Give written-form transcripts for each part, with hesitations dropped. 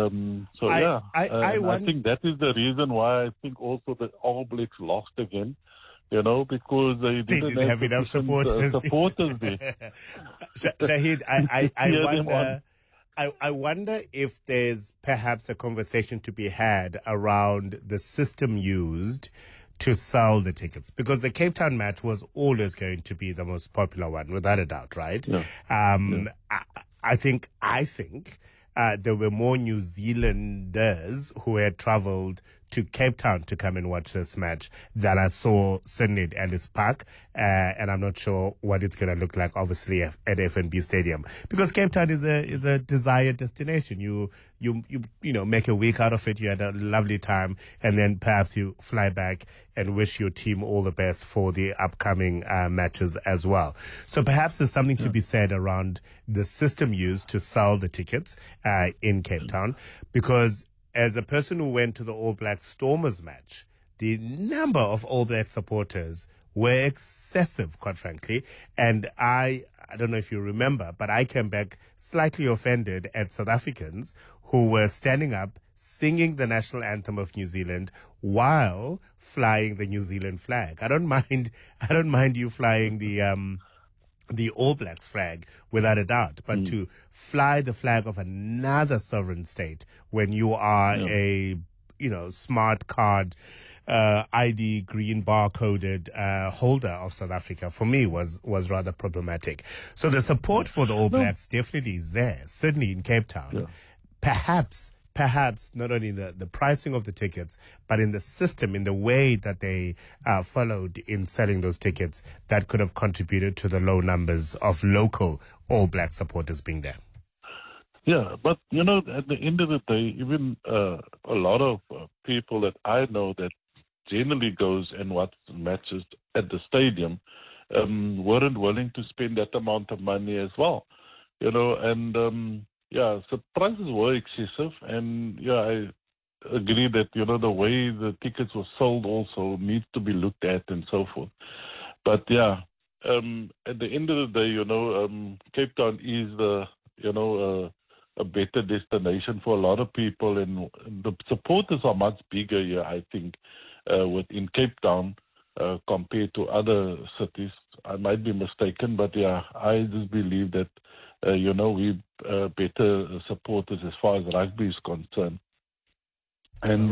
I think that is the reason why I think also the All Blacks lost again. Because they didn't have enough supporters. Supporters there. Shahid, I wonder if there's perhaps a conversation to be had around the system used to sell the tickets, because the Cape Town match was always going to be the most popular one, without a doubt, right? Yeah. I think there were more New Zealanders who had traveled to Cape Town to come and watch this match than I saw Sydney at Ellis Park, and I'm not sure what it's going to look like, obviously, at FNB Stadium, because Cape Town is a desired destination. You make a week out of it. You had a lovely time, and then perhaps you fly back and wish your team all the best for the upcoming matches as well. So perhaps there's something to be said around the system used to sell the tickets in Cape Town, because as a person who went to the All Black Stormers match, the number of All Black supporters were excessive, quite frankly. And I don't know if you remember, but I came back slightly offended at South Africans who were standing up, singing the national anthem of New Zealand while flying the New Zealand flag. I don't mind you flying the All Blacks flag, without a doubt, but to fly the flag of another sovereign state when you are a smart card ID green barcoded holder of South Africa, for me was rather problematic. So the support for the All Blacks definitely is there, certainly in Cape Town. Perhaps not only the pricing of the tickets, but in the system, in the way that they followed in selling those tickets, that could have contributed to the low numbers of local All Black supporters being there. Yeah, but, at the end of the day, even a lot of people that I know that generally goes and watch matches at the stadium weren't willing to spend that amount of money as well, so prices were excessive, and I agree that, the way the tickets were sold also needs to be looked at and so forth. But at the end of the day, Cape Town is a better destination for a lot of people, and the supporters are much bigger here, I think, within Cape Town compared to other cities. I might be mistaken, but I just believe that we better supporters as far as rugby is concerned. And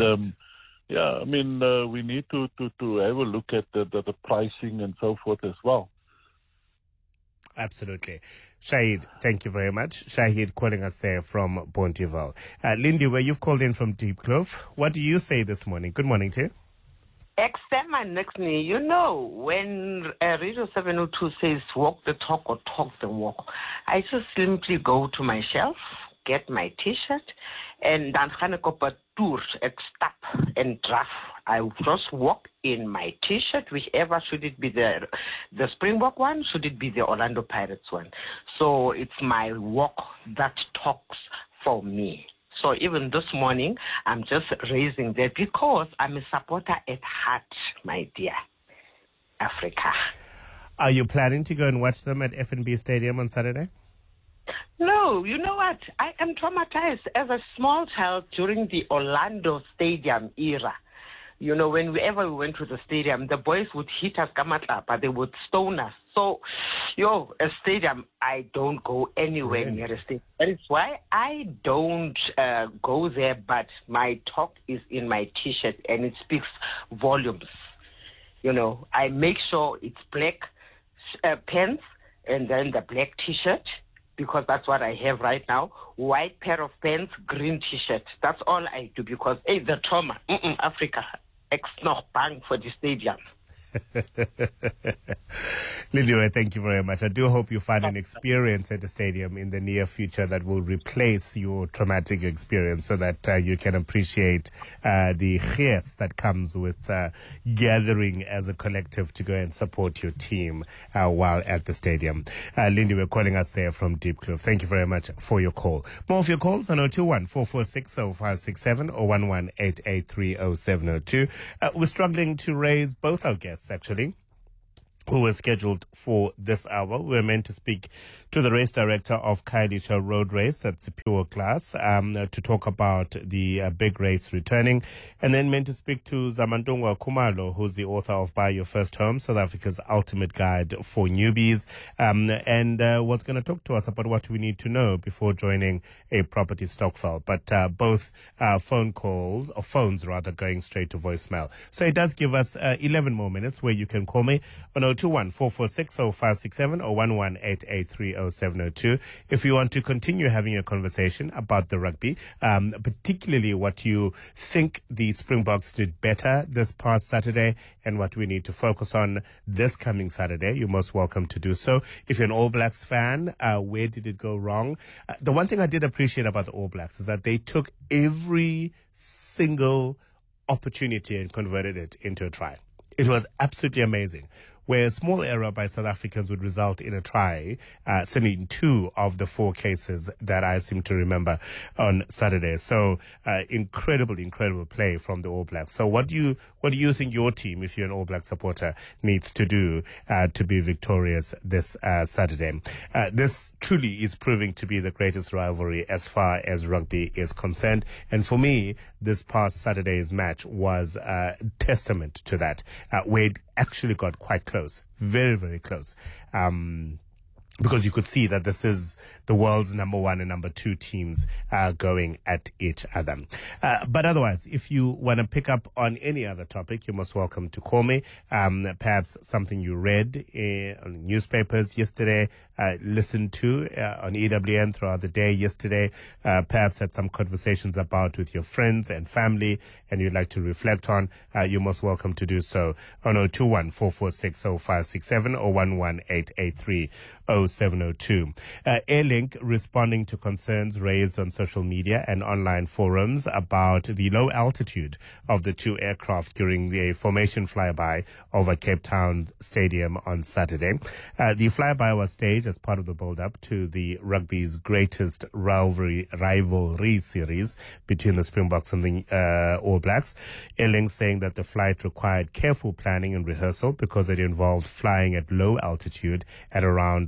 we need to have a look at the pricing and so forth as well. Absolutely. Shahid, thank you very much. Shahid calling us there from Bonteheuwel. Lindy, where you've called in from Deep Clove, what do you say this morning? Good morning to you. Extema next me, when Radio 702 says walk the talk or talk the walk, I just simply go to my shelf, get my T-shirt, and dan gaan ek op 'n toer, ek stap and draft. I just walk in my T-shirt, whichever, should it be the Springbok one, should it be the Orlando Pirates one. So it's my walk that talks for me. So even this morning, I'm just raising that because I'm a supporter at heart, my dear Africa. Are you planning to go and watch them at FNB Stadium on Saturday? No, you know what? I am traumatized as a small child during the Orlando Stadium era. Whenever we went to the stadium, the boys would hit us, but they would stone us. So, a stadium, I don't go anywhere near a stadium. That is why I don't go there, but my talk is in my T-shirt, and it speaks volumes. I make sure it's black pants and then the black T-shirt, because that's what I have right now. White pair of pants, green T-shirt. That's all I do, because, the trauma, Africa, ex-noch bang for the stadium. Lindiwe, thank you very much. I do hope you find an experience at the stadium in the near future that will replace your traumatic experience, so that you can appreciate the gees that comes with gathering as a collective to go and support your team while at the stadium. Lindiwe calling us there from Deep Clove. Thank you very much for your call. More of your calls on 021-446-0567 or 11-883-0702. We're struggling to raise both our guests, actually. who was scheduled for this hour. We were meant to speak to the race director of Khayelitsha Road Race, that's the pure class, to talk about the big race returning, and then meant to speak to Zamantungwa Khumalo, who's the author of Buy Your First Home, South Africa's ultimate guide for newbies, and was going to talk to us about what we need to know before joining a property stokvel. But both phones rather, going straight to voicemail. So it does give us 11 more minutes where you can call me on 021-446-0567 or 118830702 if you want to continue having a conversation about the rugby, particularly what you think the Springboks did better this past Saturday and what we need to focus on this coming Saturday. You're most welcome to do so. If you're an All Blacks fan, where did it go wrong? The one thing I did appreciate about the All Blacks is that they took every single opportunity and converted it into a try. It was absolutely amazing. Where a small error by South Africans would result in a try, certainly in 2 of the 4 cases that I seem to remember on Saturday. So, incredible play from the All Blacks. So what do you think your team, if you're an All Black supporter, needs to do to be victorious this Saturday? This truly is proving to be the greatest rivalry as far as rugby is concerned. And for me, this past Saturday's match was testament to that, where it actually got quite close, very, very close. Because you could see that this is the world's number 1 and number 2 teams going at each other. But otherwise, if you want to pick up on any other topic, you're most welcome to call me. Perhaps something you read on newspapers yesterday, listened to on EWN throughout the day yesterday, perhaps had some conversations about with your friends and family, and you'd like to reflect on, you're most welcome to do so on 021-446-0567 or 118830702. Airlink responding to concerns raised on social media and online forums about the low altitude of the 2 aircraft during the formation flyby over Cape Town Stadium on Saturday. The flyby was staged as part of the build-up to the rugby's greatest rivalry series between the Springboks and the All Blacks. Airlink saying that the flight required careful planning and rehearsal because it involved flying at low altitude at around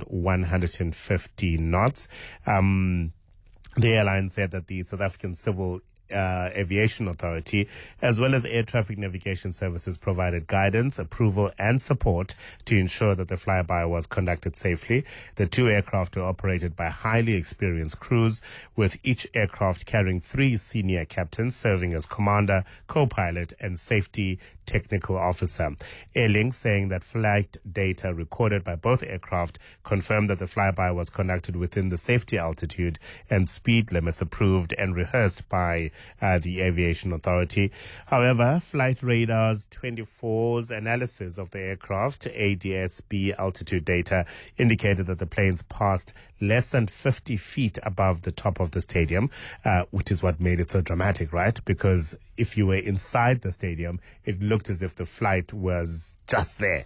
150 knots. The airline said that the South African Civil Aviation Authority, as well as Air Traffic Navigation Services, provided guidance, approval, and support to ensure that the flyby was conducted safely. The 2 aircraft were operated by highly experienced crews, with each aircraft carrying 3 senior captains serving as commander, co-pilot, and safety technical officer. Airlink saying that flight data recorded by both aircraft confirmed that the flyby was conducted within the safety altitude and speed limits approved and rehearsed by the Aviation Authority. However, Flight Radar's 24's analysis of the aircraft ADS-B altitude data indicated that the planes passed less than 50 feet above the top of the stadium, which is what made it so dramatic, right? Because if you were inside the stadium, it looked as if the flight was just there.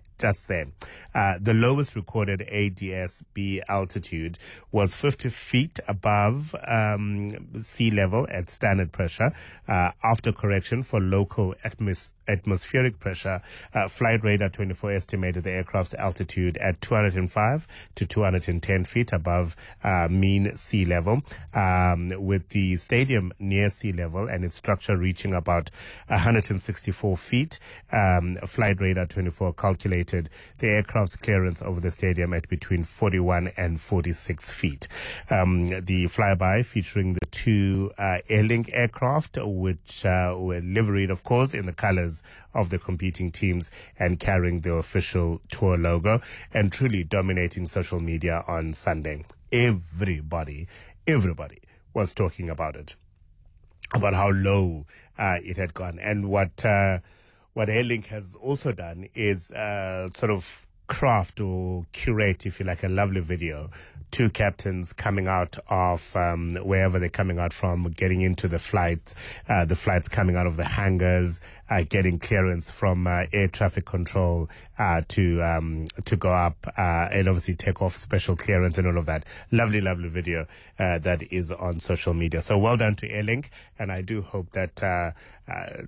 The lowest recorded ADS-B altitude was 50 feet above sea level at standard pressure. After correction for local atmospheric pressure, Flight Radar 24 estimated the aircraft's altitude at 205 to 210 feet above mean sea level, with the stadium near sea level and its structure reaching about 164 feet. Flight Radar 24 calculated the aircraft's clearance over the stadium at between 41 and 46 feet. The flyby featuring the 2 Airlink aircraft, which were liveried, of course, in the colors of the competing teams and carrying the official tour logo, and truly dominating social media on Sunday. Everybody was talking about it, about how low it had gone. And what Airlink has also done is sort of craft or curate, if you like, a lovely video. 2 captains coming out of wherever they're coming out from, getting into the flights coming out of the hangars, getting clearance from air traffic control to go up and obviously take off special clearance and all of that. Lovely video that is on social media. So well done to Airlink, and I do hope that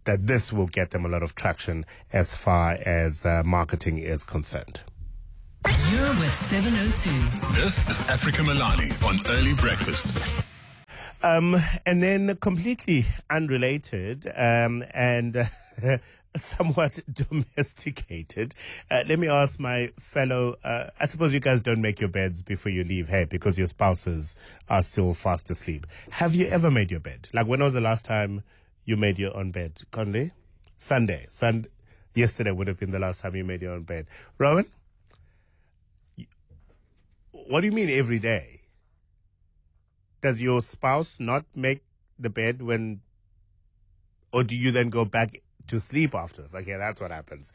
that this will get them a lot of traction as far as marketing is concerned. You're with 702. This is Africa Milani on Early Breakfast. And then completely unrelated and somewhat domesticated. Let me ask my fellow, I suppose you guys don't make your beds before you leave, hey, because your spouses are still fast asleep. Have you ever made your bed? Like, when was the last time you made your own bed? Conley? Sunday. Yesterday would have been the last time you made your own bed. Rowan? What do you mean every day? Does your spouse not make the bed when, or do you then go back to sleep afterwards? Okay, that's what happens.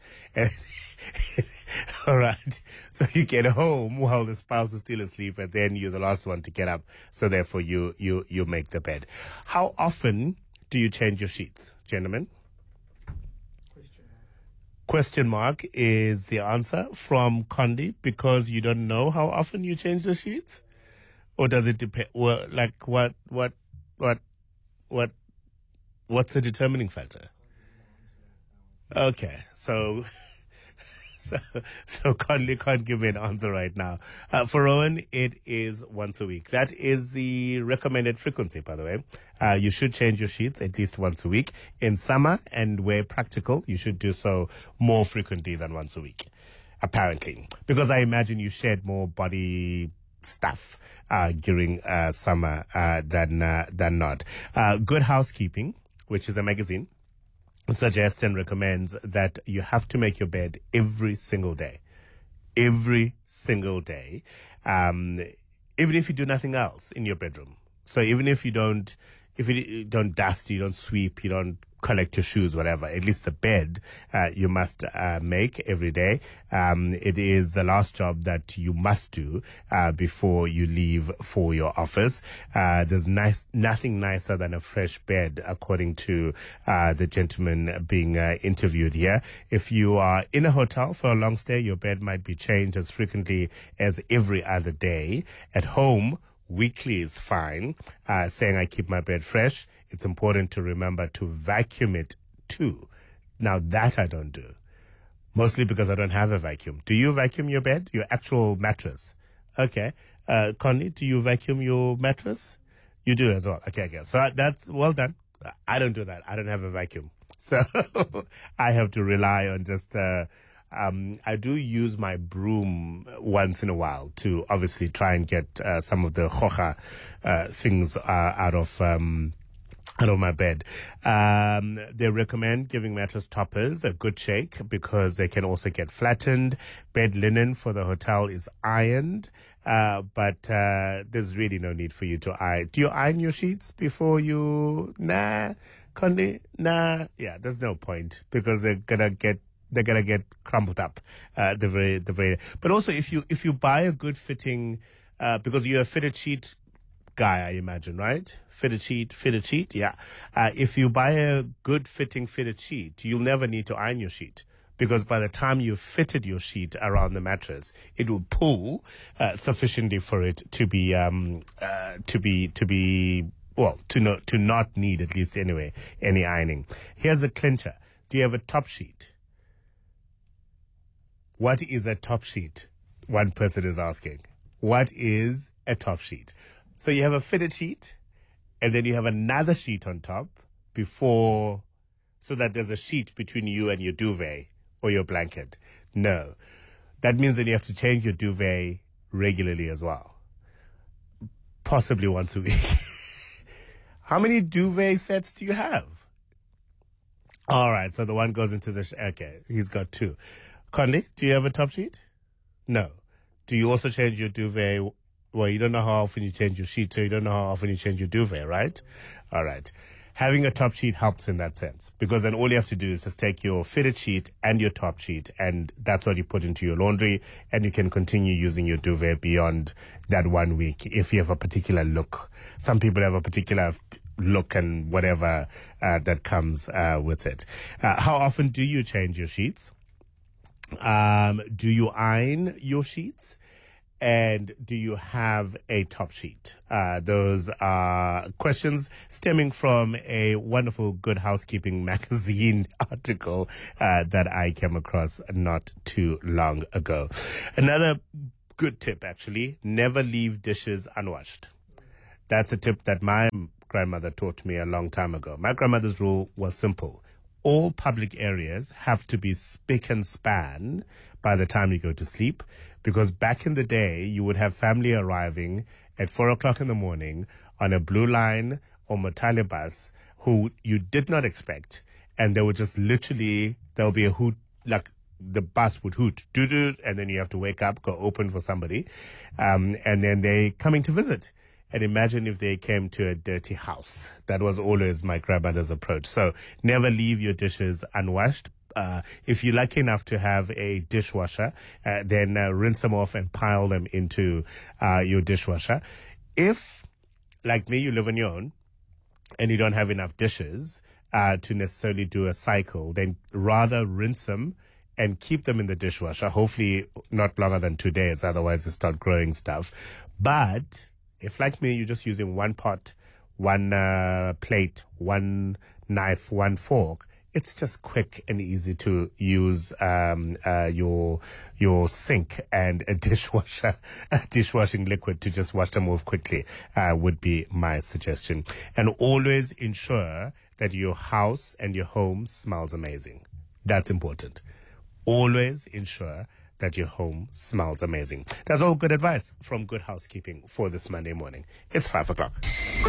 All right. So you get home while the spouse is still asleep, and then you're the last one to get up. So therefore you make the bed. How often do you change your sheets, gentlemen? Question mark is the answer from Condi, because you don't know how often you change the sheets? Or does it depend? Well, like what's the determining factor? Okay, so Conley can't give me an answer right now. For Rowan, it is once a week. That is the recommended frequency, by the way. You should change your sheets at least once a week. In summer, and where practical, you should do so more frequently than once a week, apparently. Because I imagine you shed more body stuff during summer than not. Good Housekeeping, which is a magazine, suggests and recommends that you have to make your bed every single day. Every single day. Even if you do nothing else in your bedroom. So even if you don't dust, you don't sweep, you don't collect your shoes, whatever, at least the bed you must make every day. It is the last job that you must do before you leave for your office. There's nothing nicer than a fresh bed, according to the gentleman being interviewed here. If you are in a hotel for a long stay, your bed might be changed as frequently as every other day. At home, weekly is fine. Saying I keep my bed fresh, it's important to remember to vacuum it too. Now that I don't do. Mostly because I don't have a vacuum. Do you vacuum your bed? Your actual mattress? Okay. Connie, do you vacuum your mattress? You do as well. Okay. So that's well done. I don't do that. I don't have a vacuum. So I have to rely on just, I do use my broom once in a while to obviously try and get some of the hoja things out of my bed. They recommend giving mattress toppers a good shake because they can also get flattened. Bed linen for the hotel is ironed, but there's really no need for you to iron. Do you iron your sheets before you? Nah, Conde? Nah. Yeah, there's no point because they're gonna get crumpled up. The very. But also, if you buy a good fitting, because you're a fitted sheet guy, I imagine, right? Fitted sheet, yeah. If you buy a good fitting fitted sheet, you'll never need to iron your sheet, because by the time you've fitted your sheet around the mattress, it will pull sufficiently for it to not need, at least anyway, any ironing. Here's a clincher. Do you have a top sheet? What is a top sheet? One person is asking. What is a top sheet? So you have a fitted sheet, and then you have another sheet on top so that there's a sheet between you and your duvet or your blanket. No. That means that you have to change your duvet regularly as well. Possibly once a week. How many duvet sets do you have? All right, so the one goes into okay, he's got two. Conley, do you have a top sheet? No. Do you also change your duvet? Well, you don't know how often you change your sheet, so you don't know how often you change your duvet, right? All right. Having a top sheet helps in that sense, because then all you have to do is just take your fitted sheet and your top sheet, and that's what you put into your laundry, and you can continue using your duvet beyond that 1 week if you have a particular look. Some people have a particular look and whatever that comes with it. How often do you change your sheets? Do you iron your sheets? And do you have a top sheet? Those are questions stemming from a wonderful Good Housekeeping magazine article that I came across not too long ago. Another good tip, actually, never leave dishes unwashed. That's a tip that my grandmother taught me a long time ago. My grandmother's rule was simple. All public areas have to be spick and span by the time you go to sleep, because back in the day, you would have family arriving at 4 o'clock in the morning on a Blue Line or Motale bus who you did not expect, and they would just literally, there'll be a hoot, like the bus would hoot, doo-doo, and then you have to wake up, go open for somebody, and then they coming to visit. And imagine if they came to a dirty house. That was always my grandmother's approach. So never leave your dishes unwashed. If you're lucky enough to have a dishwasher, then rinse them off and pile them into your dishwasher. If, like me, you live on your own and you don't have enough dishes to necessarily do a cycle, then rather rinse them and keep them in the dishwasher, hopefully not longer than 2 days, otherwise they start growing stuff. But if, like me, you're just using one pot, one plate, one knife, one fork, it's just quick and easy to use your sink and a dishwasher, dishwashing liquid to just wash them off quickly would be my suggestion. And always ensure that your house and your home smells amazing. That's important. Always ensure that your home smells amazing. That's all good advice from Good Housekeeping for this Monday morning. It's 5 o'clock.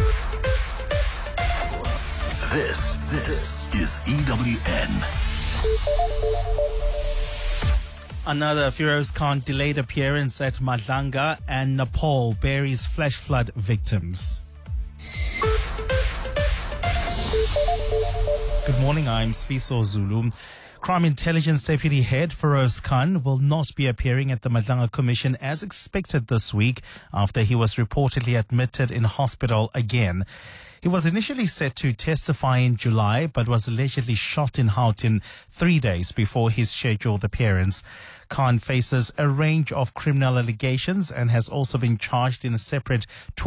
This is EWN. Another Feroz Khan delayed appearance at Madlanga, and Nepal buries flash flood victims. Good morning, I'm Sfiso Zulu. Crime Intelligence Deputy Head Feroz Khan will not be appearing at the Madlanga Commission as expected this week after he was reportedly admitted in hospital again. He was initially set to testify in July, but was allegedly shot in Gauteng 3 days before his scheduled appearance. Khan faces a range of criminal allegations and has also been charged in a separate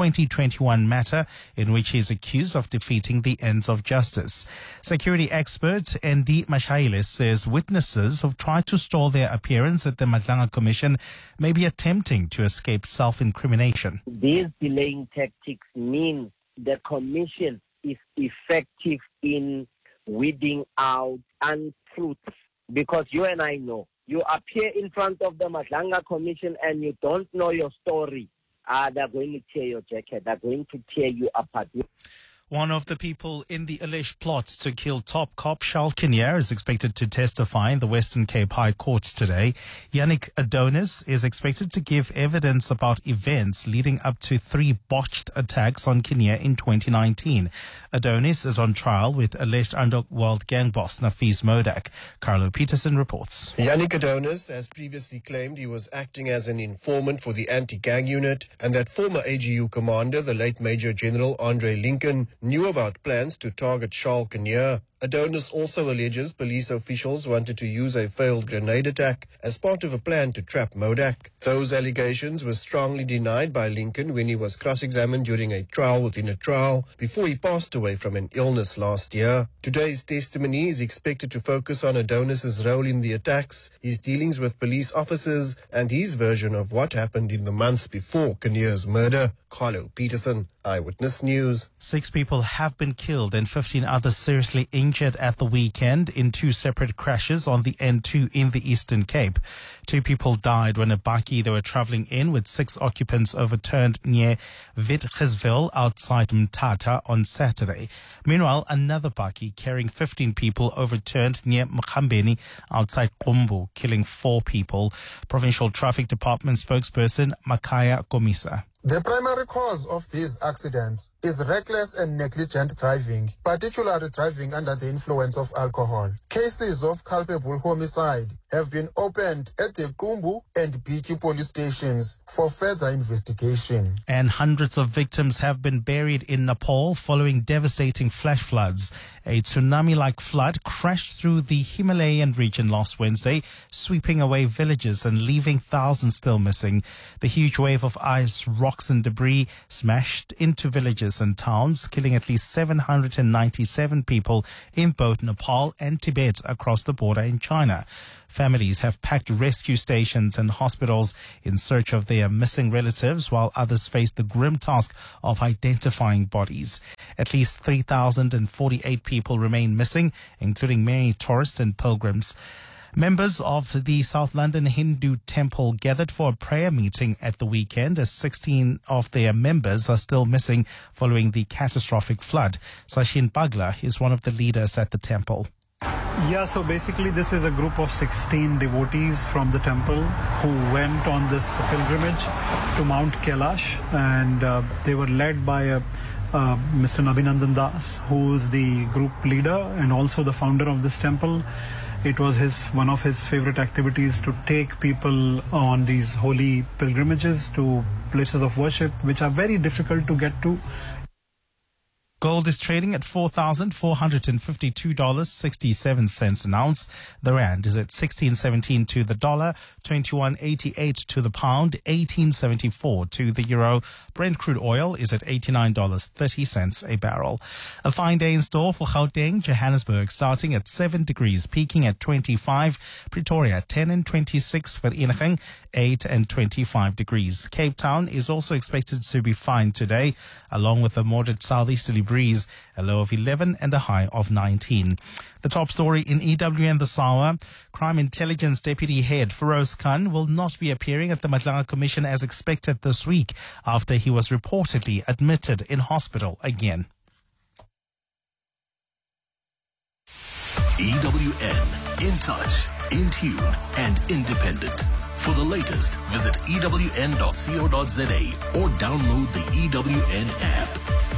2021 matter in which he is accused of defeating the ends of justice. Security expert Andy Mashailes says witnesses who've tried to stall their appearance at the Madlanga Commission may be attempting to escape self-incrimination. These delaying tactics mean the commission is effective in weeding out untruths, because you and I know, you appear in front of the Madlanga Commission and you don't know your story, they're going to tear your jacket, they're going to tear you apart. One of the people in the alleged plot to kill top cop Charles Kinnear is expected to testify in the Western Cape High Court today. Yannick Adonis is expected to give evidence about events leading up to 3 botched attacks on Kinnear in 2019. Adonis is on trial with alleged underworld gang boss Nafis Modak. Carlo Peterson reports. Yannick Adonis has previously claimed he was acting as an informant for the anti-gang unit and that former AGU commander, the late Major General Andre Lincoln, knew about plans to target Charles Kinnear. Adonis also alleges police officials wanted to use a failed grenade attack as part of a plan to trap Modak. Those allegations were strongly denied by Lincoln when he was cross-examined during a trial within a trial before he passed away from an illness last year. Today's testimony is expected to focus on Adonis's role in the attacks, his dealings with police officers, and his version of what happened in the months before Kinnear's murder. Carlo Peterson, Eyewitness News. 6 people have been killed and 15 others seriously injured at the weekend in 2 separate crashes on the N2 in the Eastern Cape. 2 people died when a bakkie they were traveling in with 6 occupants overturned near Witgesville outside Mthatha on Saturday. Meanwhile, another bakkie carrying 15 people overturned near Mkhambeni outside Qumbu, killing 4 people. Provincial Traffic Department spokesperson Makaya Komisa. The primary cause of these accidents is reckless and negligent driving, particularly driving under the influence of alcohol. Cases of culpable homicide have been opened at the Kumbu and Biki police stations for further investigation. And hundreds of victims have been buried in Nepal following devastating flash floods. A tsunami-like flood crashed through the Himalayan region last Wednesday, sweeping away villages and leaving thousands still missing. The huge wave of ice, rocks and debris smashed into villages and towns, killing at least 797 people in both Nepal and Tibet across the border in China. Families have packed rescue stations and hospitals in search of their missing relatives, while others face the grim task of identifying bodies. At least 3,048 people remain missing, including many tourists and pilgrims. Members of the South London Hindu Temple gathered for a prayer meeting at the weekend as 16 of their members are still missing following the catastrophic flood. Sachin Bagla is one of the leaders at the temple. Yeah, so basically this is a group of 16 devotees from the temple who went on this pilgrimage to Mount Kailash, and they were led by Mr. Abhinandan Das, who is the group leader and also the founder of this temple. It was one of his favorite activities to take people on these holy pilgrimages to places of worship, which are very difficult to get to. Gold is trading at $4,452.67 an ounce. The rand is at 16.17 to the dollar, 21.88 to the pound, 18.74 to the euro. Brent crude oil is at $89.30 a barrel. A fine day in store for Gauteng, Johannesburg, starting at 7 degrees, peaking at 25. Pretoria, 10 and 26. Vereeniging, 8 and 25 degrees. Cape Town is also expected to be fine today, along with a moderate southeasterly breeze, a low of 11 and a high of 19. The top story in EWN this hour: Crime Intelligence Deputy Head Feroz Khan will not be appearing at the Madlanga Commission as expected this week after he was reportedly admitted in hospital again. EWN, in touch, in tune and independent. For the latest, visit ewn.co.za or download the EWN app.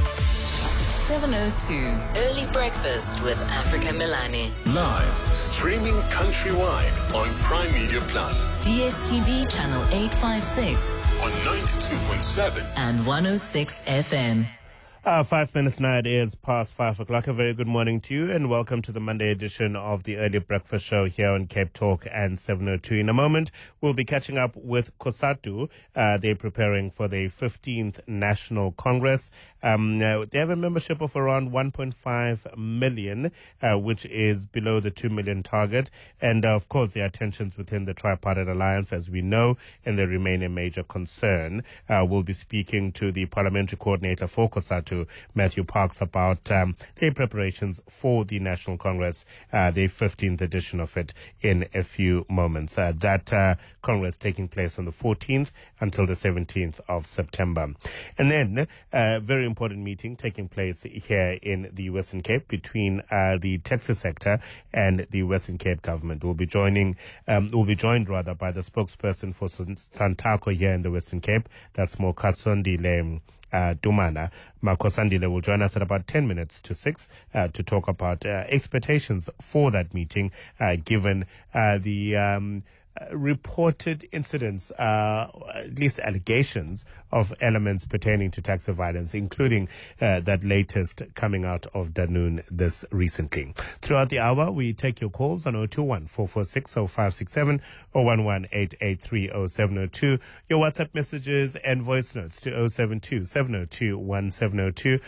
702 Early Breakfast with Africa Milani. Live, streaming countrywide on Prime Media Plus. DSTV channel 856 on 92.7 and 106 FM. 5 minutes now, it is past 5 o'clock. A very good morning to you and welcome to the Monday edition of the Early Breakfast Show here on Cape Talk and 702. In a moment, we'll be catching up with COSATU. They're preparing for the 15th National Congress. They have a membership of around 1.5 million, which is below the 2 million target. And of course, there are tensions within the Tripartite Alliance, as we know, and they remain a major concern. We'll be speaking to the Parliamentary Coordinator for COSATU, Matthew Parks, about their preparations for the National Congress, the 15th edition of it, in a few moments. That Congress taking place on the 14th until the 17th of September. And then a very important meeting taking place here in the Western Cape between the taxi sector and the Western Cape government. We'll be joined by the spokesperson for Santaco here in the Western Cape. That's Makosandile Dumana. Makosandile will join us at about 10 minutes to 6 to talk about expectations for that meeting, given the reported incidents, at least allegations of elements pertaining to taxi violence, including that latest coming out of Danune this recently. Throughout the hour, we take your calls on 021-446-0567 or 118830702. Your WhatsApp messages and voice notes to 072-702-1702,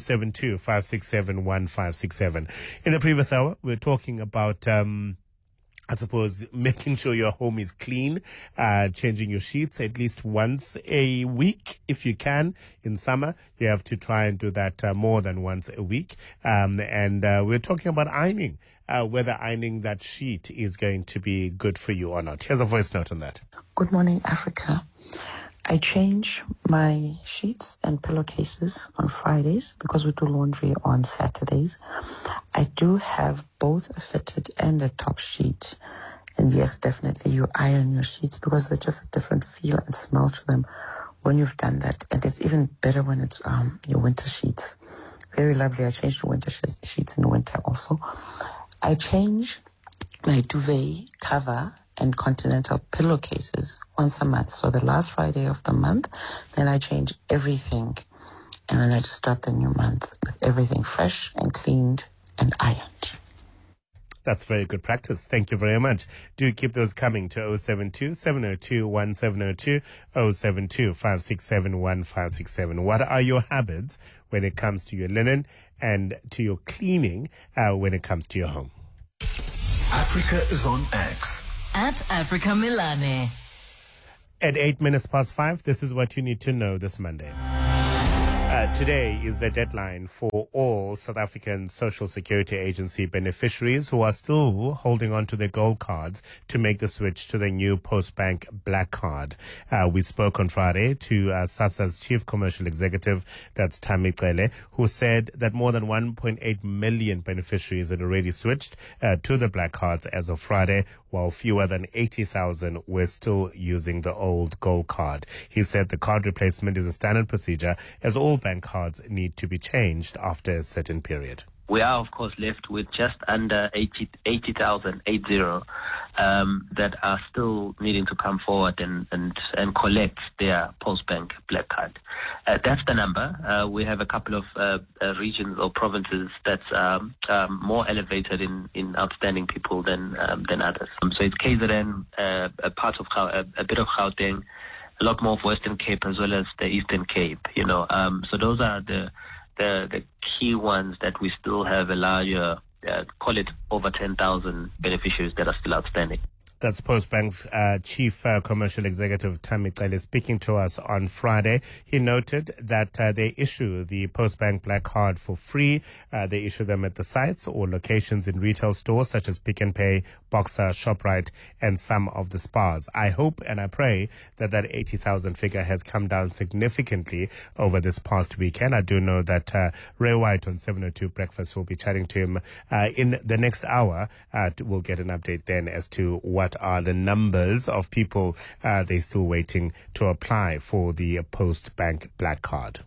072-567-1567. In the previous hour, we were talking about I suppose making sure your home is clean, changing your sheets at least once a week if you can. In summer, you have to try and do that more than once a week. And we're talking about ironing, whether ironing that sheet is going to be good for you or not. Here's a voice note on that. Good morning, Africa. I change my sheets and pillowcases on Fridays because we do laundry on Saturdays. I do have both a fitted and a top sheet. And yes, definitely you iron your sheets because there's just a different feel and smell to them when you've done that. And it's even better when it's your winter sheets. Very lovely. I change to winter sheets in winter also. I change my duvet cover and continental pillowcases once a month. So the last Friday of the month, then I change everything. And then I just start the new month with everything fresh and cleaned and ironed. That's very good practice. Thank you very much. Do keep those coming to 072-702-1702, 072-567-1567. What are your habits when it comes to your linen and to your cleaning when it comes to your home? Africa is on X. At Africa Milani. At 5:08, this is what you need to know this Monday. Today is the deadline for all South African Social Security Agency beneficiaries who are still holding on to their gold cards to make the switch to the new Postbank Black Card. We spoke on Friday to SASSA's Chief Commercial Executive, that's Tammy Cele, who said that more than 1.8 million beneficiaries had already switched to the Black Cards as of Friday, while fewer than 80,000 were still using the old gold card. He said the card replacement is a standard procedure as all bank cards need to be changed after a certain period. We are, of course, left with just under 80,000 that are still needing to come forward and collect their Postbank Black Card. That's the number. We have a couple of regions or provinces that's more elevated in outstanding people than others. So it's KZN, a bit of Gauteng, a lot more of Western Cape as well as the Eastern Cape. So those are the key ones that we still have a larger, call it over 10,000 beneficiaries that are still outstanding. That's Postbank's Chief Commercial Executive Tammy Cele speaking to us on Friday. He noted that they issue the Postbank Black Card for free. They issue them at the sites or locations in retail stores such as Pick n Pay, Boxer, ShopRite, and some of the spas. I hope and I pray that 80,000 figure has come down significantly over this past weekend. I do know that Ray White on 702 Breakfast will be chatting to him in the next hour. We'll get an update then as to what are the numbers of people they're still waiting to apply for the Postbank Black Card.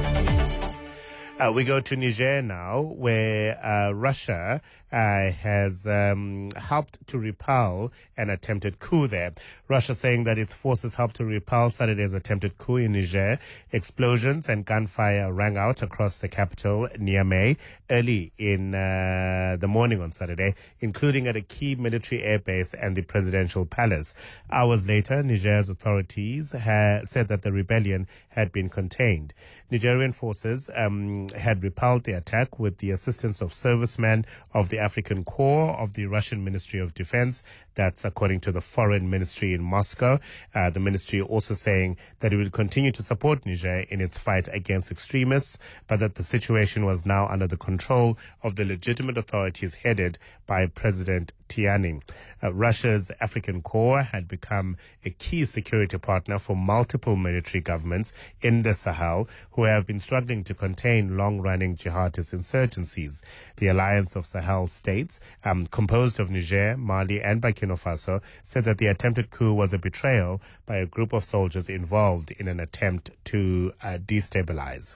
We go to Niger now, where Russia has helped to repel an attempted coup there. Russia saying that its forces helped to repel Saturday's attempted coup in Niger. Explosions and gunfire rang out across the capital, Niamey, early in the morning on Saturday, including at a key military airbase and the presidential palace. Hours later, Niger's authorities said that the rebellion had been contained. Nigerian forces had repelled the attack with the assistance of servicemen of the African Corps of the Russian Ministry of Defense. That's according to the Foreign Ministry in Moscow. The ministry also saying that it will continue to support Niger in its fight against extremists, but that the situation was now under the control of the legitimate authorities headed by President Tiani. Russia's African Corps had become a key security partner for multiple military governments in the Sahel who have been struggling to contain long-running jihadist insurgencies. The Alliance of Sahel States, composed of Niger, Mali, and Burkina Faso, said that the attempted coup was a betrayal by a group of soldiers involved in an attempt to destabilize.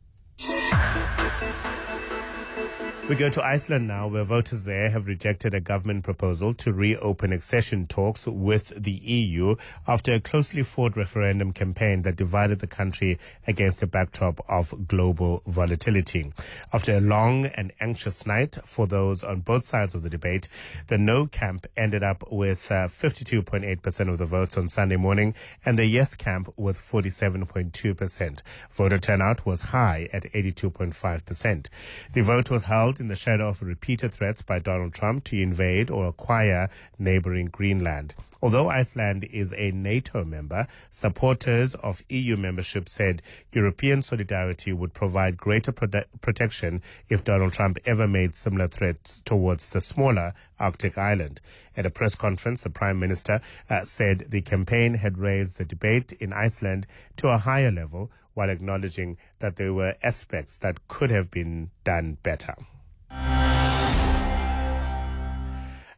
We go to Iceland now, where voters there have rejected a government proposal to reopen accession talks with the EU after a closely fought referendum campaign that divided the country against a backdrop of global volatility. After a long and anxious night for those on both sides of the debate, the no camp ended up with 52.8% of the votes on Sunday morning and the yes camp with 47.2%. Voter turnout was high at 82.5%. The vote was held in the shadow of repeated threats by Donald Trump to invade or acquire neighboring Greenland. Although Iceland is a NATO member, supporters of EU membership said European solidarity would provide greater protection if Donald Trump ever made similar threats towards the smaller Arctic island. At a press conference, the Prime Minister said the campaign had raised the debate in Iceland to a higher level while acknowledging that there were aspects that could have been done better.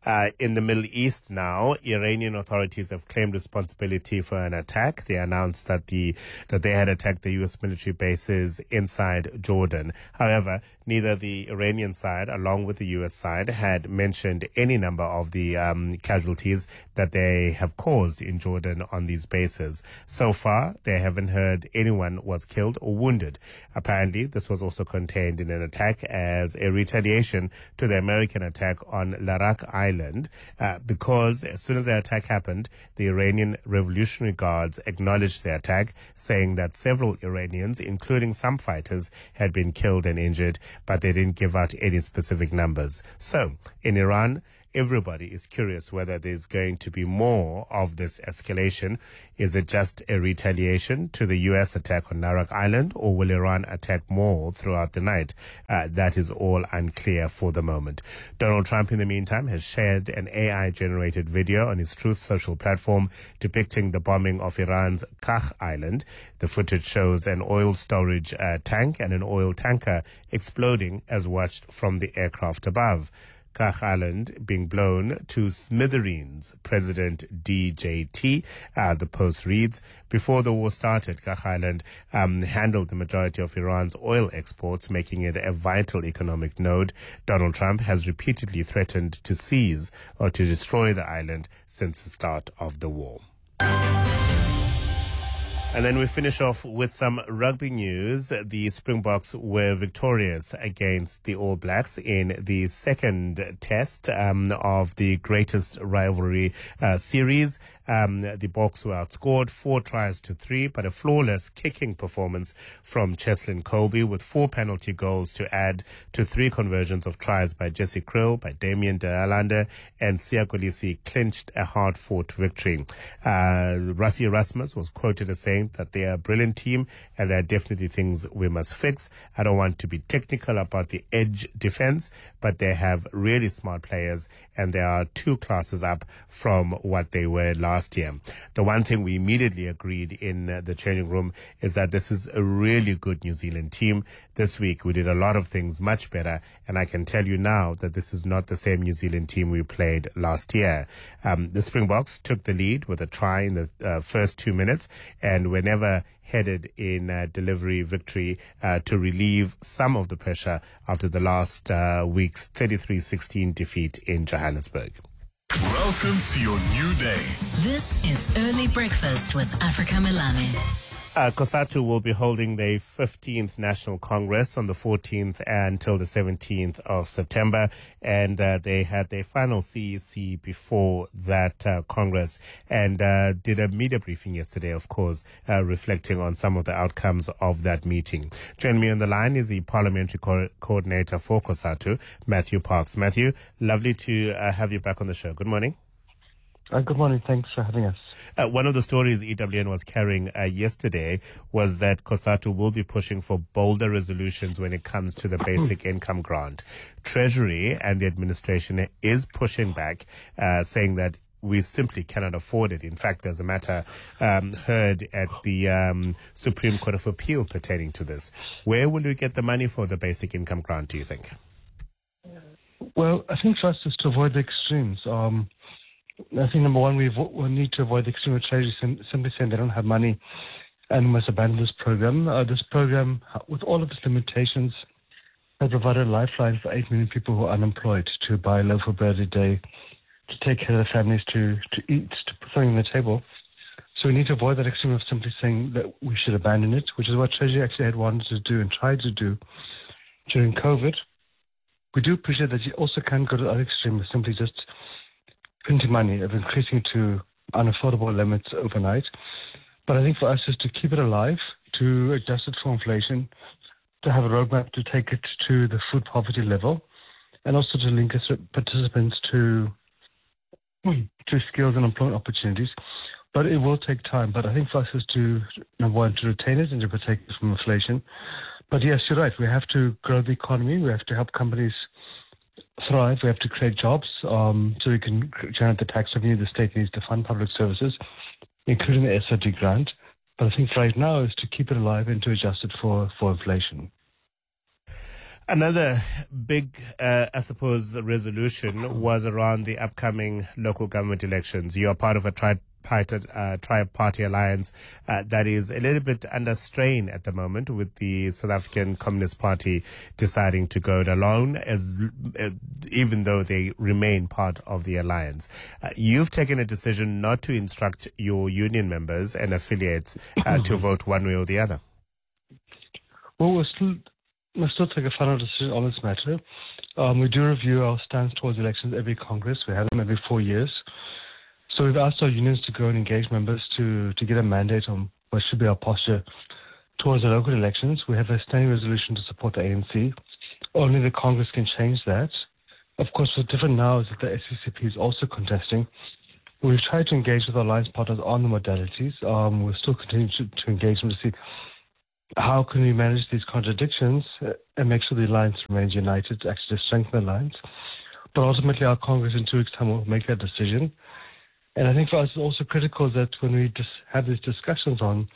In the Middle East now, Iranian authorities have claimed responsibility for an attack. They announced that they had attacked the U.S. military bases inside Jordan. However, neither the Iranian side, along with the U.S. side, had mentioned any number of the casualties that they have caused in Jordan on these bases. So far, they haven't heard anyone was killed or wounded. Apparently, this was also contained in an attack as a retaliation to the American attack on Larak Island, because as soon as the attack happened, the Iranian Revolutionary Guards acknowledged the attack, saying that several Iranians, including some fighters, had been killed and injured, but they didn't give out any specific numbers. So, in Iran, everybody is curious whether there's going to be more of this escalation. Is it just a retaliation to the U.S. attack on Larak Island, or will Iran attack more throughout the night? That is all unclear for the moment. Donald Trump, in the meantime, has shared an AI-generated video on his Truth Social platform depicting the bombing of Iran's Kach Island. The footage shows an oil storage tank and an oil tanker exploding as watched from the aircraft above. Kach Island being blown to smithereens. President DJT, the Post reads, before the war started, Kach Island handled the majority of Iran's oil exports, making it a vital economic node. Donald Trump has repeatedly threatened to seize or to destroy the island since the start of the war. And then we finish off with some rugby news. The Springboks were victorious against the All Blacks in the second test of the greatest rivalry series. The Boks were outscored 4-3, but a flawless kicking performance from Cheslin Colby with 4 penalty goals to add to 3 conversions of tries by Jesse Krill, by Damien de Allende, and Siya Kolisi clinched a hard-fought victory. Rassie Erasmus was quoted as saying that they are a brilliant team and there are definitely things we must fix. I don't want to be technical about the edge defense, but they have really smart players and they are 2 classes up from what they were last year. The one thing we immediately agreed in the changing room is that this is a really good New Zealand team. This week we did a lot of things much better, and I can tell you now that this is not the same New Zealand team we played last year. The Springboks took the lead with a try in the first 2 minutes and were never headed in delivery victory to relieve some of the pressure after the last week's 33-16 defeat in Johannesburg. Welcome to your new day. This is Early Breakfast with Africa Milani. COSATU will be holding their 15th National Congress on the 14th until the 17th of September, and they had their final CEC before that Congress and did a media briefing yesterday, of course, reflecting on some of the outcomes of that meeting. Joining me on the line is the Parliamentary Coordinator for COSATU, Matthew Parks. Matthew, lovely to have you back on the show. Good morning. Good morning. Thanks for having us. One of the stories EWN was carrying yesterday was that COSATU will be pushing for bolder resolutions when it comes to the basic income grant. Treasury and the administration is pushing back, saying that we simply cannot afford it. In fact, there's a matter heard at the Supreme Court of Appeal pertaining to this. Where will we get the money for the basic income grant, do you think? Well, I think for us is to avoid the extremes. I think number one, we need to avoid the extreme of Treasury simply saying they don't have money and we must abandon this program. This program, with all of its limitations, has provided a lifeline for 8 million people who are unemployed to buy a loaf of bread a day, to take care of their families, to eat, to put something on the table. So we need to avoid that extreme of simply saying that we should abandon it, which is what Treasury actually had wanted to do and tried to do during COVID. We do appreciate that you also can go to the other extreme of simply just printing money, of increasing to unaffordable limits overnight. But I think for us is to keep it alive, to adjust it for inflation, to have a roadmap to take it to the food poverty level, and also to link participants to skills and employment opportunities. But it will take time. But I think for us is to, number one, to retain it and to protect it from inflation. But yes, you're right. We have to grow the economy. We have to help companies thrive. We have to create jobs so we can generate the tax revenue the state needs to fund public services, including the SRD grant. But I think right now is to keep it alive and to adjust it for inflation. Another big, I suppose, resolution was around the upcoming local government elections. You are part of a tri-party alliance that is a little bit under strain at the moment, with the South African Communist Party deciding to go it alone, even though they remain part of the alliance. You've taken a decision not to instruct your union members and affiliates to vote one way or the other. Well, we'll still take a final decision on this matter. We do review our stance towards elections every Congress. We have them every 4 years. So we've asked our unions to go and engage members to get a mandate on what should be our posture towards the local elections. We have a standing resolution to support the ANC. Only the Congress can change that. Of course, what's different now is that the SCCP is also contesting. We've tried to engage with our alliance partners on the modalities. We'll still continue to engage them to see how can we manage these contradictions and make sure the alliance remains united to actually strengthen the alliance. But ultimately, our Congress in 2 weeks' time will make that decision. And I think for us it's also critical that when we just have these discussions on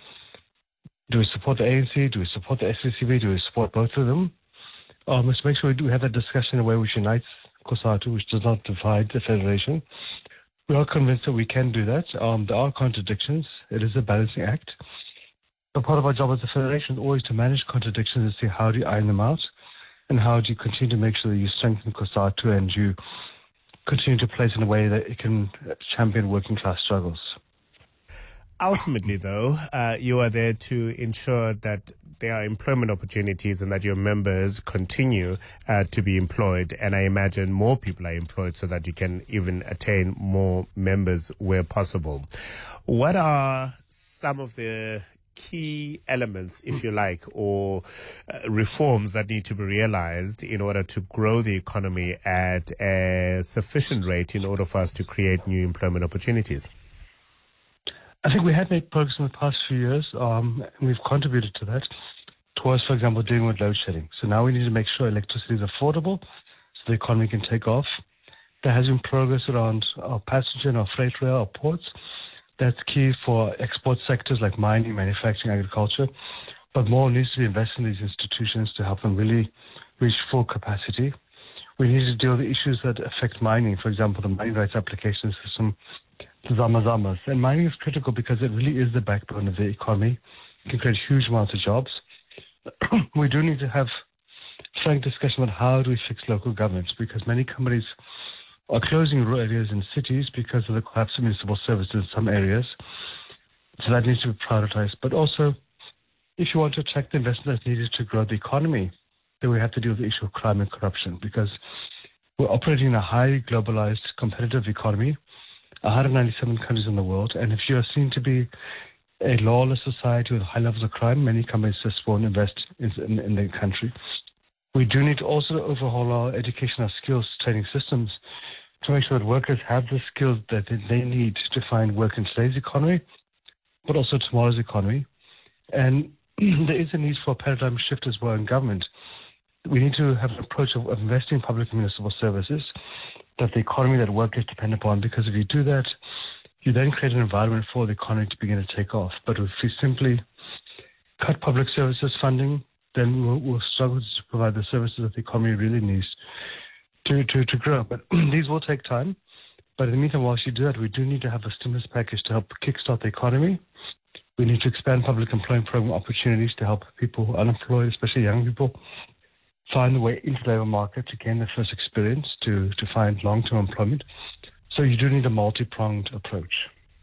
do we support the ANC, do we support the SCCP, do we support both of them, let's make sure we do have that discussion in a way which unites COSATU, which does not divide the Federation. We are convinced that we can do that. There are contradictions. It is a balancing act. But part of our job as a federation is always to manage contradictions and see how do you iron them out and how do you continue to make sure that you strengthen COSATU and you continue to place in a way that it can champion working class struggles. Ultimately, though, you are there to ensure that there are employment opportunities and that your members continue to be employed. And I imagine more people are employed so that you can even attain more members where possible. What are some of the key elements, if you like, or reforms that need to be realized in order to grow the economy at a sufficient rate in order for us to create new employment opportunities? I think we have made progress in the past few years, and we've contributed to that towards, for example, dealing with load shedding. So now we need to make sure electricity is affordable so the economy can take off. There has been progress around our passenger and our freight rail, our ports. That's key for export sectors like mining, manufacturing, agriculture. But more needs to be invested in these institutions to help them really reach full capacity. We need to deal with the issues that affect mining, for example, the mining rights application system, the Zama-Zamas. And mining is critical because it really is the backbone of the economy. It can create huge amounts of jobs. We do need to have frank discussion about how do we fix local governments, because many companies are closing rural areas in cities because of the collapse of municipal services in some areas. So that needs to be prioritized. But also, if you want to attract the investment that's needed to grow the economy, then we have to deal with the issue of crime and corruption, because we're operating in a highly globalized, competitive economy, 197 countries in the world. And if you are seen to be a lawless society with high levels of crime, many companies just won't invest in the country. We do need to also overhaul our education, our skills training systems to make sure that workers have the skills that they need to find work in today's economy, but also tomorrow's economy. And there is a need for a paradigm shift as well in government. We need to have an approach of investing in public and municipal services that the economy, that workers depend upon, because if you do that, you then create an environment for the economy to begin to take off. But if we simply cut public services funding, then we'll struggle to provide the services that the economy really needs to grow. But these will take time. But in the meantime, whilst you do that, we do need to have a stimulus package to help kickstart the economy. We need to expand public employment program opportunities to help people who are unemployed, especially young people, find a way into the labor market to gain their first experience, to find long-term employment. So you do need a multi-pronged approach.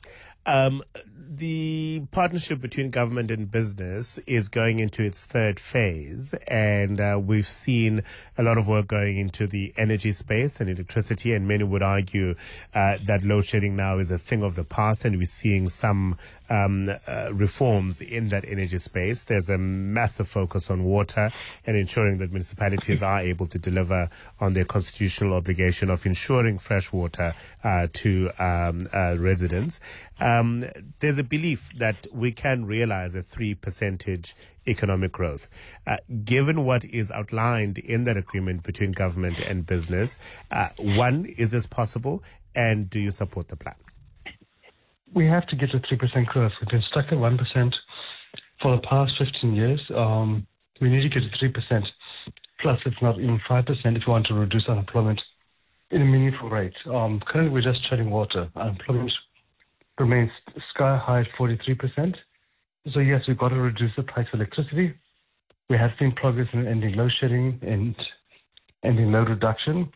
The partnership between government and business is going into its third phase, and we've seen a lot of work going into the energy space and electricity, and many would argue that load shedding now is a thing of the past, and we're seeing some reforms in that energy space. There's a massive focus on water and ensuring that municipalities are able to deliver on their constitutional obligation of ensuring fresh water to residents. There's a belief that we can realize a 3% economic growth. Given what is outlined in that agreement between government and business, one, is this possible, and do you support the plan? We have to get to 3% growth. We've been stuck at 1% for the past 15 years. We need to get to 3%. plus if not even 5% if you want to reduce unemployment in a meaningful rate. Currently, we're just treading water. Unemployment remains sky high at 43%. So yes, we've got to reduce the price of electricity. We have seen progress in ending load shedding and ending load reduction.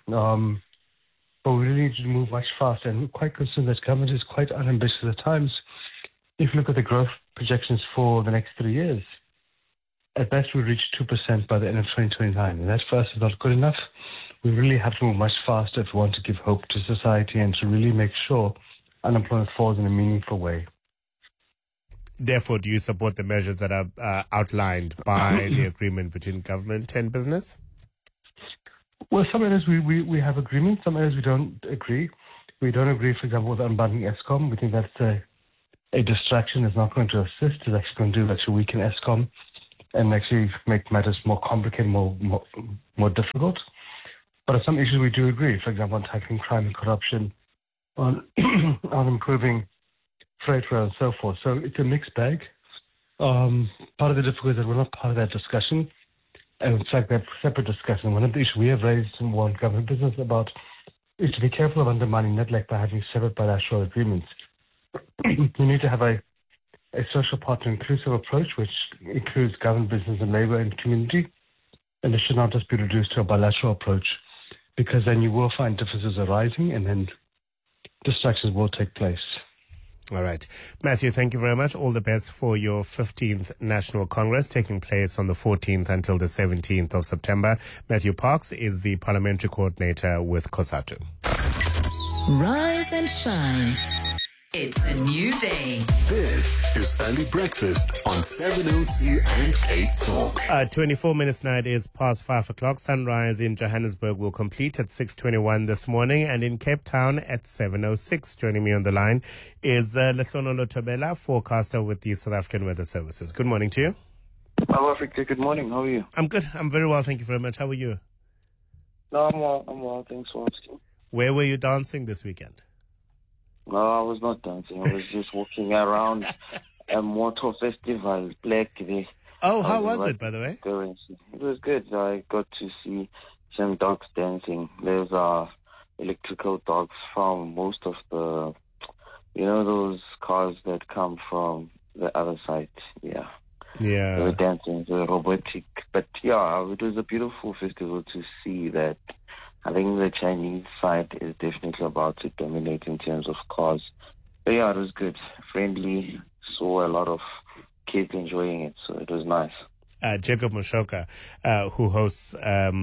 But we really need to move much faster, and we're quite concerned that government is quite unambitious at times. If you look at the growth projections for the next 3 years, at best we reach 2% by the end of 2029, and that for us is not good enough. We really have to move much faster if we want to give hope to society and to really make sure unemployment falls in a meaningful way. Therefore, do you support the measures that are outlined by the agreement between government and business? Well, some areas we have agreement, some areas we don't agree. We don't agree, for example, with unbundling ESCOM. We think that's a distraction. It's not going to assist. It's actually going to actually weaken ESCOM and actually make matters more complicated, more difficult. But on some issues we do agree, for example, on tackling crime and corruption, on improving freight rail and so forth. So it's a mixed bag. Part of the difficulty is that we're not part of that discussion. And in fact, they're separate discussion. One of the issues we have raised in one government business about is to be careful of undermining NEDLAC by having separate bilateral agreements. We need to have a social partner inclusive approach, which includes government, business, and labor and community. And it should not just be reduced to a bilateral approach, because then you will find differences arising and then distractions will take place. All right. Matthew, thank you very much. All the best for your 15th National Congress taking place on the 14th until the 17th of September. Matthew Parks is the parliamentary coordinator with COSATU. Rise and shine. It's a new day. This is Early Breakfast on 702 and Cape Talk. 24 minutes now, it is past 5 o'clock. Sunrise in Johannesburg will complete at 6:21 this morning, and in Cape Town at 7:06. Joining me on the line is Lehlonololo Thobela, forecaster with the South African Weather Services. Good morning to you. Hello, Africa. Good morning. How are you? I'm good. I'm very well. Thank you very much. How are you? No, I'm well. I'm well. Thanks for asking. Where were you dancing this weekend? No, I was not dancing. I was just walking around a motor festival, Black there. Oh, how was it, by the way? It was good. I got to see some dogs dancing. There's electrical dogs from most of the, those cars that come from the other side. Yeah. Yeah. They were dancing, they were robotic. But yeah, it was a beautiful festival to see that. I think the Chinese side is definitely about to dominate in terms of cars. But yeah, it was good. Friendly. Saw a lot of kids enjoying it, so it was nice. Jacob Moshoka, who hosts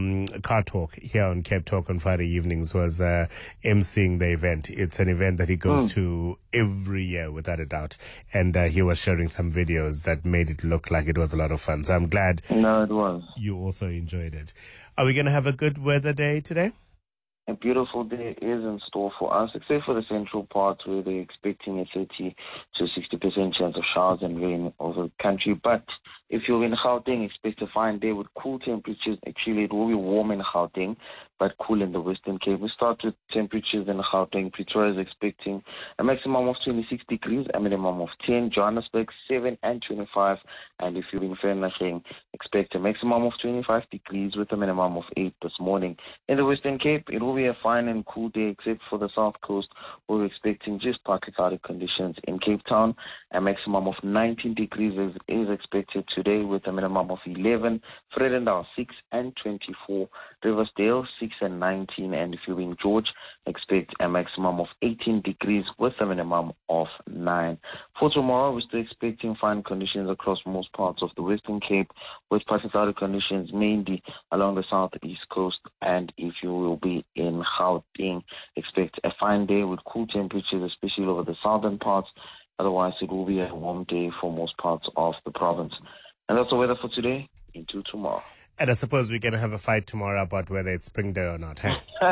Car Talk here on Cape Talk on Friday evenings, was emceeing the event. It's an event that he goes to every year, without a doubt. And he was sharing some videos that made it look like it was a lot of fun. So I'm glad it was. You also enjoyed it. Are we going to have a good weather day today? A beautiful day is in store for us, except for the central part where they're expecting a 30 to 60% chance of showers and rain over the country. But if you're in Gauteng, expect a fine day with cool temperatures. Actually, it will be warm in Gauteng, but cool in the Western Cape. We start with temperatures in Gauteng. Pretoria is expecting a maximum of 26 degrees, a minimum of 10. Johannesburg, 7 and 25. And if you're in Vereeniging, expect a maximum of 25 degrees with a minimum of 8 this morning. In the Western Cape, it will be a fine and cool day, except for the South Coast, where we're expecting just partly cloudy conditions. In Cape Town, a maximum of 19 degrees is expected today with a minimum of 11. Vredendal, 6 and 24. Riversdale, 6 and 19. And if you're in George, expect a maximum of 18 degrees with a minimum of 9. For tomorrow, we're still expecting fine conditions across most parts of the Western Cape, with partly cloudy conditions mainly along the southeast coast. And if you will be in Gauteng, expect a fine day with cool temperatures, especially over the southern parts. Otherwise, it will be a warm day for most parts of the province. And that's the weather for today into tomorrow. And I suppose we're going to have a fight tomorrow about whether it's spring day or not, hey?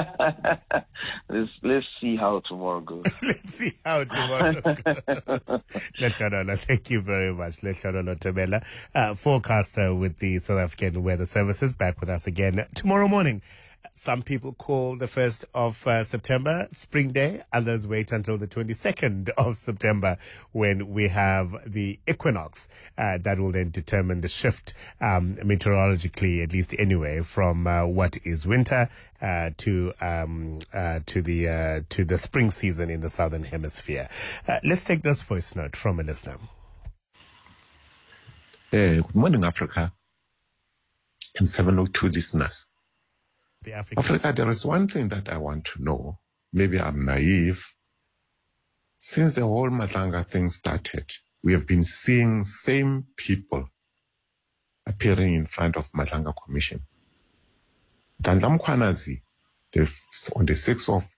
Let's see how tomorrow goes. Let's see how tomorrow goes. Lehlonololo, thank you very much. Lehlonololo Thobela, forecaster with the South African Weather Services, back with us again tomorrow morning Some people call the 1st of September Spring Day. Others wait until the 22nd of September when we have the equinox that will then determine the shift meteorologically, at least anyway, from what is winter to the spring season in the southern hemisphere. Let's take this voice note from a listener. Good morning, Africa, and 702 listeners. Africa, there is one thing that I want to know. Maybe I'm naive. Since the whole Madlanga thing started, we have been seeing same people appearing in front of Madlanga Commission. Dandla Mkhwanazi, on the 6th of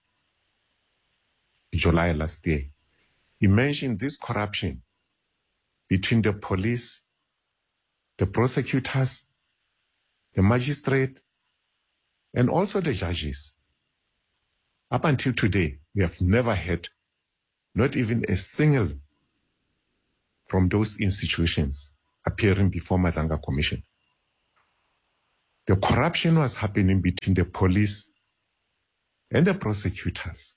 July last year, he mentioned this corruption between the police, the prosecutors, the magistrate, and also the judges. Up until today, we have never had not even a single from those institutions appearing before Madlanga Commission. The corruption was happening between the police and the prosecutors.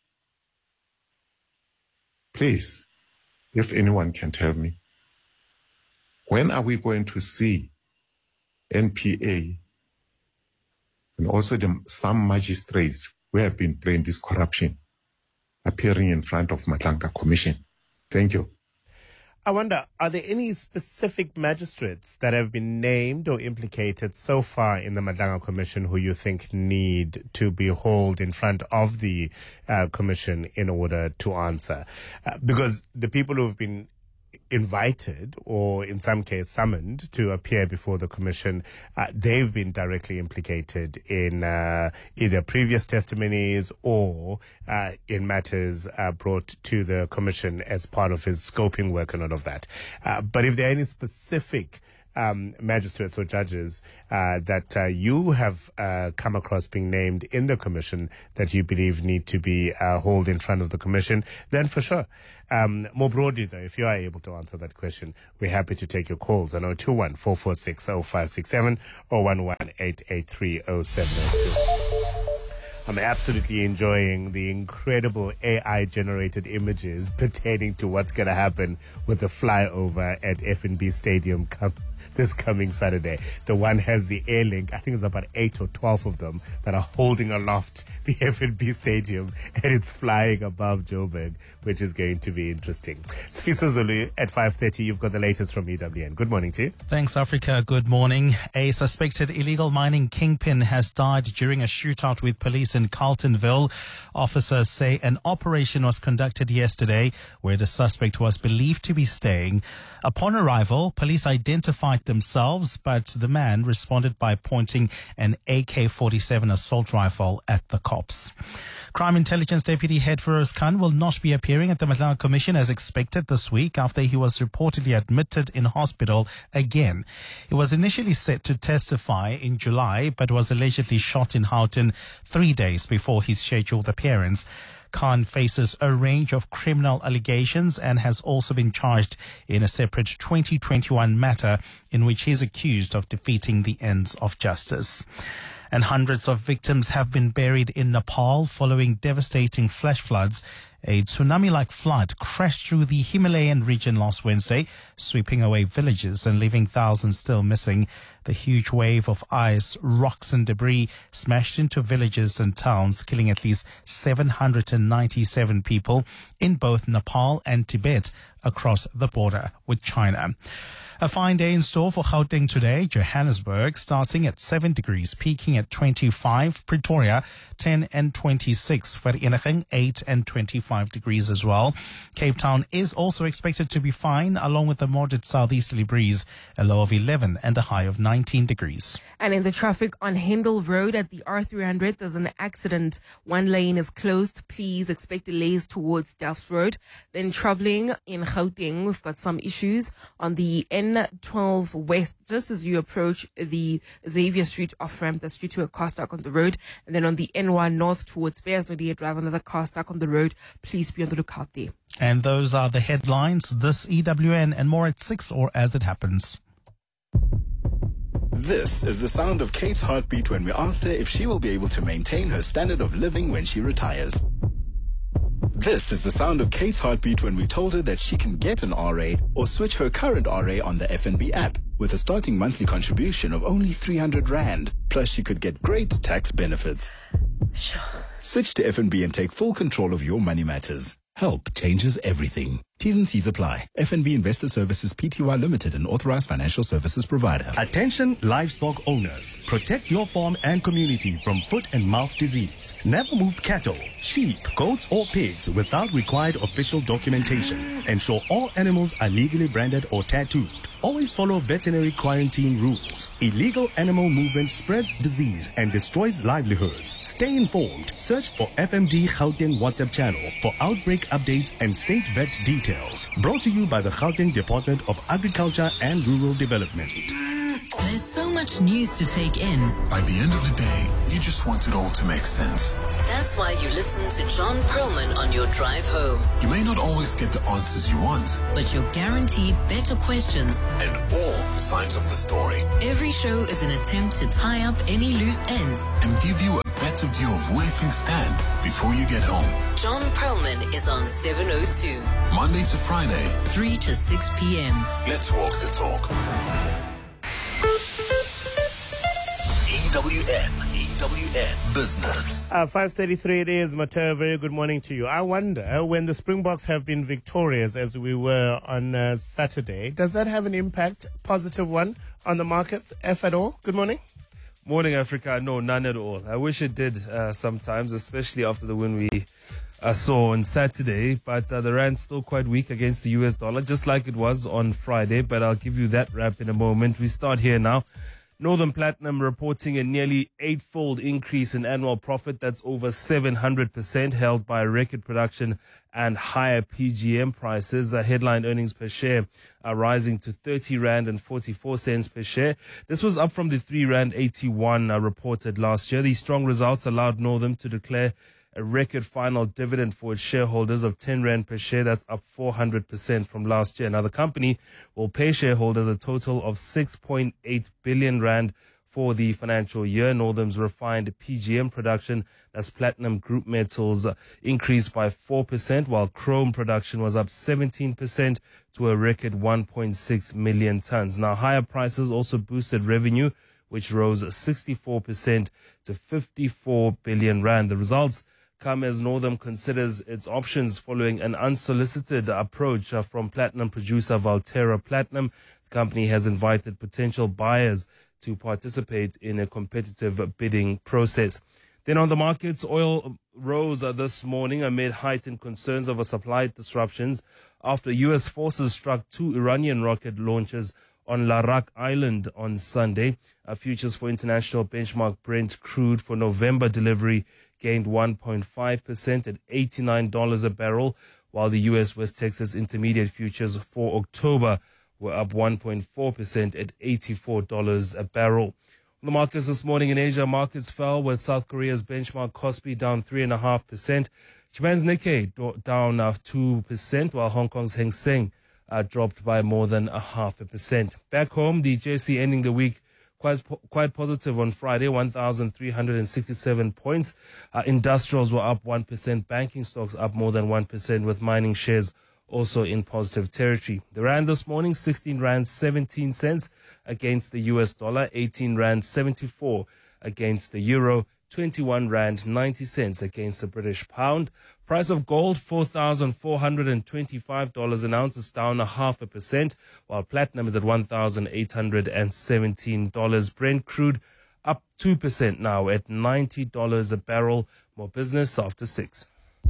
Please, if anyone can tell me, when are we going to see NPA and also some magistrates who have been playing this corruption appearing in front of Madlanga Commission? Thank you. I wonder, are there any specific magistrates that have been named or implicated so far in the Madlanga Commission who you think need to be hauled in front of the commission in order to answer? Because the people who have been invited or in some case summoned to appear before the commission, they've been directly implicated in either previous testimonies or in matters brought to the commission as part of his scoping work and all of that. But if there are any specific magistrates or judges that you have come across being named in the commission that you believe need to be hauled in front of the commission, then for sure. More broadly, though, if you are able to answer that question, we're happy to take your calls on 021-446-0567 or 118-883-0702. I'm absolutely enjoying the incredible AI-generated images pertaining to what's going to happen with the flyover at FNB Stadium this coming Saturday. The one has the air link. I think it's about 8 or 12 of them that are holding aloft the FNB Stadium, and it's flying above Joburg, which is going to be interesting. Sfiso Zulu at 5:30. You've got the latest from EWN. Good morning to you. Thanks, Africa. Good morning. A suspected illegal mining kingpin has died during a shootout with police in Carltonville. Officers say an operation was conducted yesterday where the suspect was believed to be staying. Upon arrival, police identified themselves, but the man responded by pointing an AK-47 assault rifle at the cops. Crime Intelligence Deputy Head Feroz Khan will not be appearing at the Madlanga Commission as expected this week after he was reportedly admitted in hospital again. He was initially set to testify in July, but was allegedly shot in Houghton 3 days before his scheduled appearance. Khan faces a range of criminal allegations and has also been charged in a separate 2021 matter in which he is accused of defeating the ends of justice. And hundreds of victims have been buried in Nepal following devastating flash floods. A tsunami-like flood crashed through the Himalayan region last Wednesday, sweeping away villages and leaving thousands still missing. The huge wave of ice, rocks and debris smashed into villages and towns, killing at least 797 people in both Nepal and Tibet across the border with China. A fine day in store for Gauteng today. Johannesburg starting at 7 degrees, peaking at 25. Pretoria 10 and 26. Vereeniging 8 and 25 degrees as well. Cape Town is also expected to be fine, along with a moderate southeasterly breeze, a low of 11 and a high of 19 degrees. And in the traffic on Hindle Road at the R300, there's an accident. One lane is closed. Please expect delays towards Delft Road. Then traveling in Gauteng, we've got some issues on the N12 West, just as you approach the Xavier Street off-ramp. That's due to a car stuck on the road. And then on the N1 North towards Bearsnodia Drive, another car stuck on the road. Please be on the lookout there. And those are the headlines. This EWN and more at 6 or as it happens. This is the sound of Kate's heartbeat when we asked her if she will be able to maintain her standard of living when she retires. This is the sound of Kate's heartbeat when we told her that she can get an RA or switch her current RA on the FNB app with a starting monthly contribution of only 300 Rand. Plus, she could get great tax benefits. Sure. Switch to FNB and take full control of your money matters. Help changes everything. T's and C's apply. FNB Investor Services Pty Limited, an authorized financial services provider. Attention livestock owners. Protect your farm and community from foot and mouth disease. Never move cattle, sheep, goats or pigs without required official documentation. Ensure all animals are legally branded or tattooed. Always follow veterinary quarantine rules. Illegal animal movement spreads disease and destroys livelihoods. Stay informed. Search for FMD Gauteng WhatsApp channel for outbreak updates and state vet details. Brought to you by the Gauteng Department of Agriculture and Rural Development. There's so much news to take in. By the end of the day, you just want it all to make sense. That's why you listen to John Perlman on your drive home. You may not always get the answers you want, but you're guaranteed better questions and all sides of the story. Every show is an attempt to tie up any loose ends and give you a better view of where things stand before you get home. John Perlman is on 702. Monday to Friday, 3 to 6 p.m. Let's walk the talk. EWN Business. 5:33 it is, Mateo. Very good morning to you. I wonder, when the Springboks have been victorious as we were on Saturday, does that have an impact, positive one, on the markets, if at all? Good morning. Morning, Africa. No, none at all. I wish it did sometimes, especially after the win we saw on Saturday. But the rand's still quite weak against the US dollar, just like it was on Friday. But I'll give you that wrap in a moment. We start here now. Northam Platinum reporting a nearly 8-fold increase in annual profit. That's over 700%, held by record production and higher PGM prices. Headline earnings per share are rising to 30 Rand and 44 cents per share. This was up from the 3 Rand 81 reported last year. These strong results allowed Northam to declare a record final dividend for its shareholders of 10 Rand per share. That's up 400% from last year. Now, the company will pay shareholders a total of 6.8 billion Rand for the financial year. Northam's refined PGM production, that's platinum group metals, increased by 4%, while chrome production was up 17% to a record 1.6 million tons. Now, higher prices also boosted revenue, which rose 64% to 54 billion Rand. The results come as Northam considers its options following an unsolicited approach from platinum producer Valterra Platinum. The company has invited potential buyers to participate in a competitive bidding process. Then on the markets, oil rose this morning amid heightened concerns over supply disruptions after U.S. forces struck 2 Iranian rocket launches on Larak Island on Sunday. Futures for international benchmark Brent crude for November delivery gained 1.5% at $89 a barrel, while the U.S. West Texas Intermediate futures for October were up 1.4% at $84 a barrel. On the markets this morning in Asia, markets fell with South Korea's benchmark Kospi down 3.5%. Japan's Nikkei down 2%, while Hong Kong's Hang Seng dropped by more than 0.5%. Back home, the JSE ending the week quite positive on Friday, 1,367 points. Industrials were up 1%. Banking stocks up more than 1%, with mining shares also in positive territory. The rand this morning, 16 Rand 17 cents against the US dollar, 18 Rand 74 against the euro, 21 Rand 90 cents against the British pound. Price of gold, $4,425 an ounce, is down 0.5%, while platinum is at $1,817. Brent crude up 2% now at $90 a barrel. More business after 6.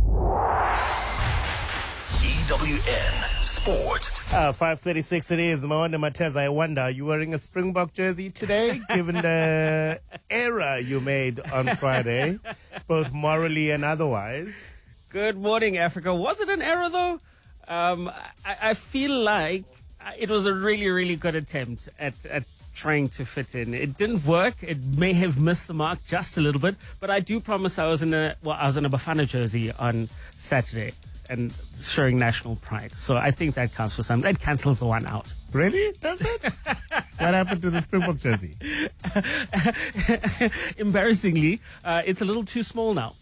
EWN Sport. 5:36 it is. Mawanda Matez, I wonder, are you wearing a Springbok jersey today, given the error you made on Friday, both morally and otherwise? Good morning, Africa. Was it an error, though? I feel like it was a really, really good attempt at trying to fit in. It didn't work. It may have missed the mark just a little bit, but I do promise I was in a Bafana jersey on Saturday and showing national pride. So I think that counts for something. That cancels the one out. Really? Does it? What happened to the Springbok jersey? Embarrassingly, it's a little too small now.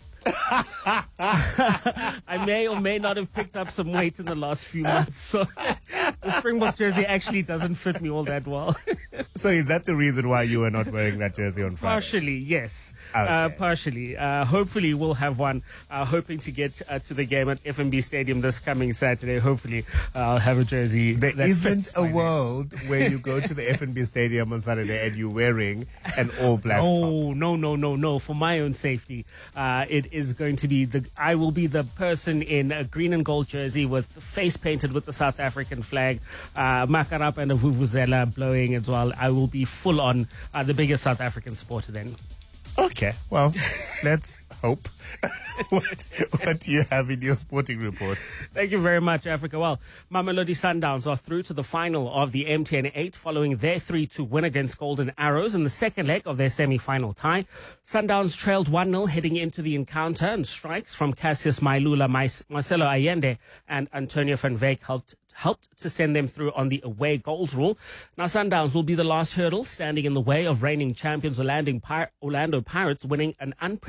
I may or may not have picked up some weight in the last few months, so the Springbok jersey actually doesn't fit me all that well. So is that the reason why you were not wearing that jersey on Friday? Partially, yes. Okay. Partially. Hopefully we'll have one. Hoping to get to the game at FNB Stadium this coming Saturday. Hopefully I'll have a jersey. There that isn't fits a my name. world where you go to the FNB Stadium on Saturday and you're wearing an all-black top. Oh, no. For my own safety, it is going to be I will be the person in a green and gold jersey with face painted with the South African flag, makarap and a vuvuzela blowing as well. I will be full on the biggest South African supporter then. Okay, well, let's hope. What do you have in your sporting report? Thank you very much, Africa. Well, Mamelodi Sundowns are through to the final of the MTN 8 following their 3-2 win against Golden Arrows in the second leg of their semi-final tie. Sundowns trailed 1-0 heading into the encounter, and strikes from Cassius Mailula, Marcelo Allende and Antonio van Veek helped to send them through on the away goals rule. Now, Sundowns will be the last hurdle standing in the way of reigning champions Orlando Pirates winning an unprecedented